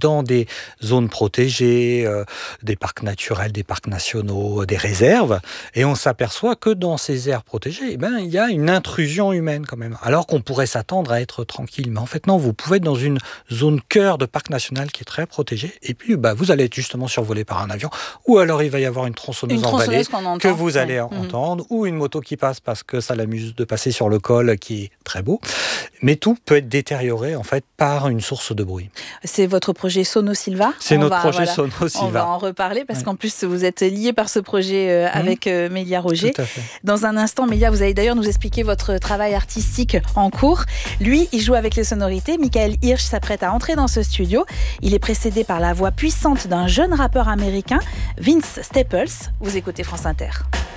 dans des zones protégées, des parcs naturels, des parcs nationaux, des réserves, et on s'aperçoit que dans ces aires protégées, il y a une intrusion humaine quand même, alors qu'on pourrait s'attendre à être tranquille. Mais en fait non, vous pouvez être dans une zone cœur de parc national qui est très protégée, et puis vous allez être justement survolé par un avion, ou alors il va y avoir une tronçonneuse en vallée que vous allez entendre, ou une moto qui passe parce que ça l'amuse de passer sur le col qui est très beau. Mais tout peut être détérioré en fait par une source de bruit. C'est votre projet Sono-Silva. C'est notre projet Sono-Silva. On va en reparler parce qu'en plus vous êtes lié par ce projet avec Mélia Roger. Tout à fait. Dans un instant, Mélia, vous allez d'ailleurs nous expliquer votre travail artistique en cours. Lui, il joue avec les sonorités. Michael Hirsch s'apprête à entrer dans ce studio. Il est précédé par la voix puissante d'un jeune rappeur américain, Vince Staples. Vous écoutez France Inter.